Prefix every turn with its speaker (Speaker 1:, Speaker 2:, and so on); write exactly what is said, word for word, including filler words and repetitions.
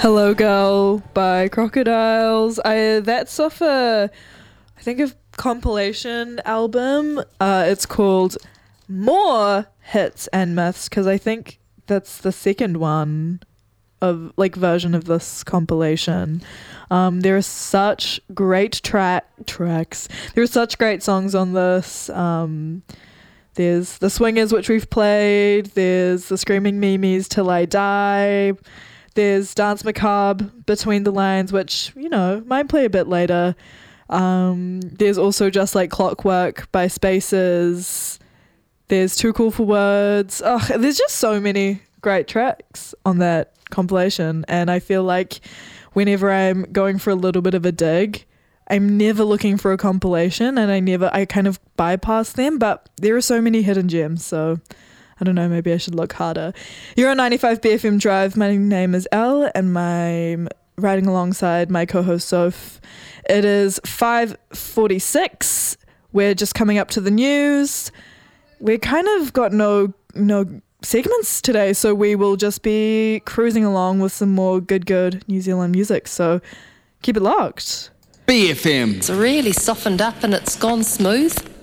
Speaker 1: Hello Girl by Crocodiles. I that's off a I think a compilation album. Uh, it's called More Hits and Myths because I think that's the second one of like version of this compilation. Um, there are such great track tracks. There are such great songs on this. Um, there's The Swingers, which we've played. There's The Screaming Mimes, Till I Die. There's Dance Macabre, Between the Lines, which, you know, might play a bit later. Um, there's also Just Like Clockwork by Spaces. There's Too Cool for Words. Oh, there's just so many great tracks on that compilation. And I feel like whenever I'm going for a little bit of a dig, I'm never looking for a compilation and I never, I kind of bypass them. But there are so many hidden gems, so I don't know, maybe I should look harder. You're on ninety-five B F M Drive. My name is Elle and I'm riding alongside my co-host Soph. It is five forty-six. We're just coming up to the news. We kind of got no no segments today, so we will just be cruising along with some more good, good New Zealand music. So keep it locked.
Speaker 2: B F M.
Speaker 3: It's really softened up and it's gone smooth.